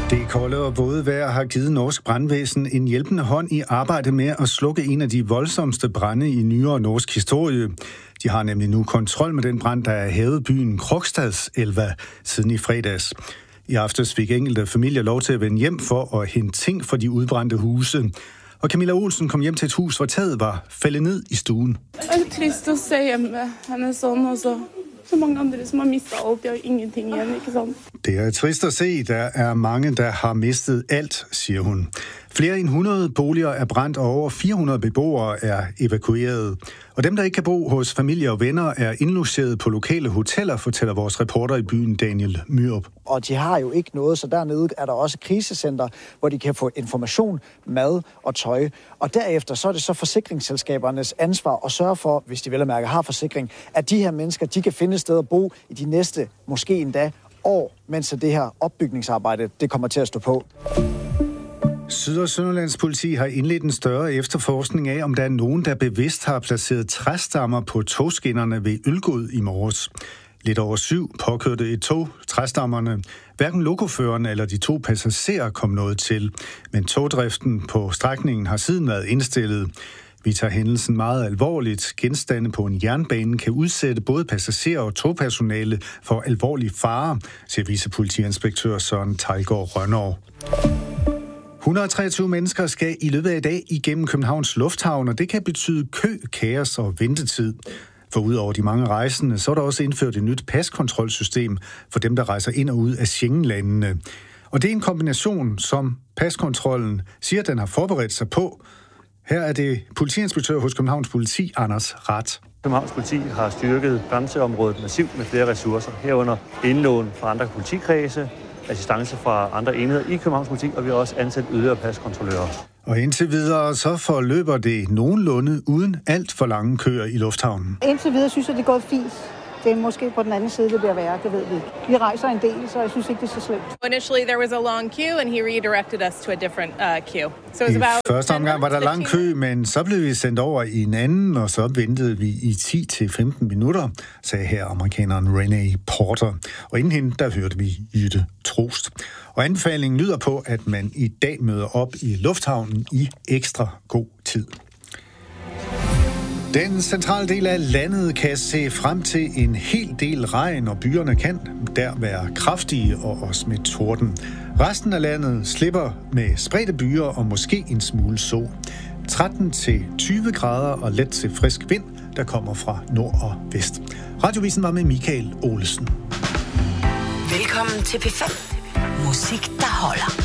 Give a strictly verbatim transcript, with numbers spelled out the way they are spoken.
Det kolde og våde vejr har givet norsk brandvæsen en hjælpende hånd i arbejde med at slukke en af de voldsomste brande i nyere norsk historie. De har nemlig nu kontrol med den brand, der er hævet byen Krokstadselva siden i fredags. I aftes fik enkelte familier lov til at vende hjem for at hente ting fra de udbrændte huse. Og Camilla Olsen kom hjem til et hus, hvor taget var faldet ned i stuen. Det er trist at se hjemme henne sådan, og så, så mange andre, som har mistet alt, de har ingenting igen, ikke sant? Det er trist at se, der er mange, der har mistet alt, siger hun. Flere end hundrede boliger er brændt, og over fire hundrede beboere er evakueret. Og dem, der ikke kan bo hos familie og venner, er indlogeret på lokale hoteller, fortæller vores reporter i byen Daniel Myrup. Og de har jo ikke noget, så dernede er der også krisecenter, hvor de kan få information, mad og tøj. Og derefter så er det så forsikringsselskabernes ansvar at sørge for, hvis de vel og mærke har forsikring, at de her mennesker, de kan finde et sted at bo i de næste, måske endda år, mens det her opbygningsarbejde, det kommer til at stå på. Syd- og Sønderlands politi har indledt en større efterforskning af, om der er nogen, der bevidst har placeret træstammer på togskinnerne ved Ølgod i morges. Lidt over syv påkørte et tog træstammerne. Hverken lokoføreren eller de to passagerer kom noget til, men togdriften på strækningen har siden været indstillet. Vi tager hændelsen meget alvorligt. Genstande på en jernbane kan udsætte både passagerer og togpersonale for alvorlig fare, siger vicepolitiinspektør Søren Teilgaard Rønnow. et hundrede og treogtyve mennesker skal i løbet af i dag igennem Københavns Lufthavn, og det kan betyde kø, kaos og ventetid. For udover de mange rejsende, så er der også indført et nyt paskontrolsystem for dem, der rejser ind og ud af Schengen-landene. Og det er en kombination, som paskontrollen siger, den har forberedt sig på. Her er det politiinspektør hos Københavns Politi, Anders Rath. Københavns Politi har styrket grænseområdet massivt med flere ressourcer, herunder indlån fra andre politikredse, assistance fra andre enheder i Københavns Politi, og vi har også ansat yderligere paskontrollører. Og indtil videre så forløber det nogenlunde uden alt for lange køer i lufthavnen. Indtil videre synes jeg, det er gået fint. Det er måske på den anden side, det bliver værre, det ved vi. Vi rejser en del, så jeg synes ikke, det er så slemt. Initially there was a long queue, and he redirected us to a different uh, queue. So it was I about første omgang var der lang kø, men så blev vi sendt over i en anden, og så ventede vi i ti til femten minutter, sagde her amerikaneren Renee Porter. Og inden hende, der hørte vi Jytte Trost. Og anbefalingen lyder på, at man i dag møder op i lufthavnen i ekstra god tid. Den centrale del af landet kan se frem til en hel del regn, og byerne kan der være kraftige og også med torden. Resten af landet slipper med spredte byer og måske en smule sol. tretten til tyve grader og let til frisk vind, der kommer fra nord og vest. Radiovisen var med Michael Olesen. Velkommen til P fem. Musik, der holder.